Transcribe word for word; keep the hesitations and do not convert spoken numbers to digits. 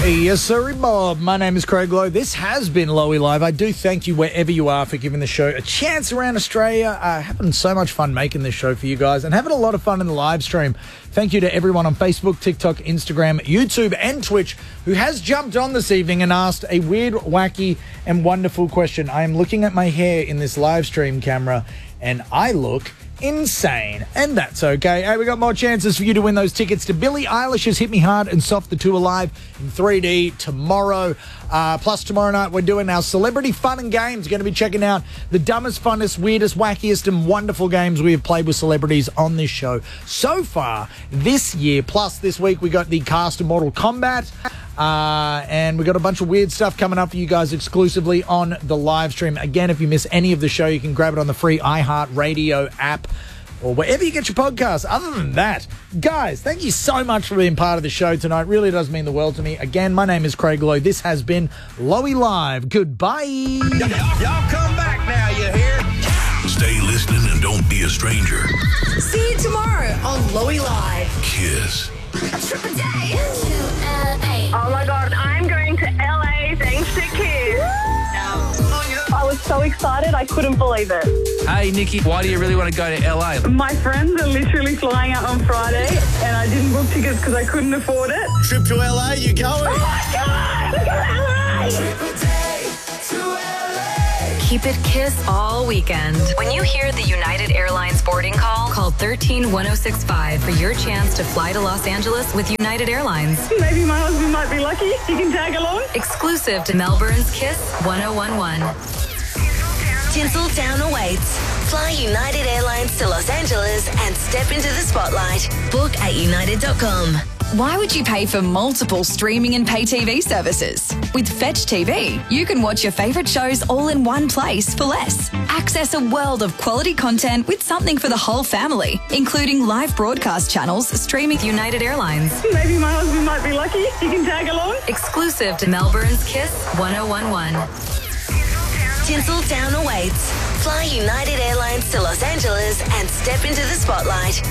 Yes, sir, Bob. My name is Craig Lowe. This has been Lowy Live. I do thank you wherever you are for giving the show a chance around Australia. Uh, having so much fun making this show for you guys and having a lot of fun in the live stream. Thank you to everyone on Facebook, TikTok, Instagram, YouTube and Twitch who has jumped on this evening and asked a weird, wacky and wonderful question. I am looking at my hair in this live stream camera and I look insane, and that's okay. Hey, we got more chances for you to win those tickets to Billie Eilish's Hit Me Hard and Soft the Tour live in three D tomorrow. Uh, plus, tomorrow night we're doing our Celebrity Fun and Games. Going to be checking out the dumbest, funnest, weirdest, wackiest and wonderful games we have played with celebrities on this show so far this year. Plus, this week we got the cast of Mortal Kombat. Uh, and we got a bunch of weird stuff coming up for you guys exclusively on the live stream. Again, if you miss any of the show, you can grab it on the free iHeartRadio app or wherever you get your podcasts. Other than that, guys, thank you so much for being part of the show tonight. Really does mean the world to me. Again, my name is Craig Lowe. This has been Lowy Live. Goodbye. Y'all, y'all come back now, you hear? Stay listening and don't be a stranger. See you tomorrow on Lowy Live. Kiss. Oh my God, I'm going to L A thanks to Kiss. I was so excited, I couldn't believe it. Hey, Nikki, why do you really want to go to L A? My friends are literally flying out on Friday and I didn't book tickets because I couldn't afford it. Trip to L A, you going? Oh my God, we're going to L A! Keep it Kiss all weekend. When you hear the United Airlines boarding call, call thirteen one oh six five for your chance to fly to Los Angeles with United Airlines. Maybe my husband might be lucky. He can tag along. Exclusive to Melbourne's Kiss one oh one one. Tinseltown awaits. Fly United Airlines to Los Angeles and step into the spotlight. Book at united dot com. Why would you pay for multiple streaming and pay T V services? With Fetch T V, you can watch your favourite shows all in one place for less. Access a world of quality content with something for the whole family, including live broadcast channels streaming with United Airlines. Maybe my husband might be lucky. He can tag along. Exclusive to Melbourne's Kiss one oh one one. Tinseltown awaits. Fly United Airlines to Los Angeles and step into the spotlight.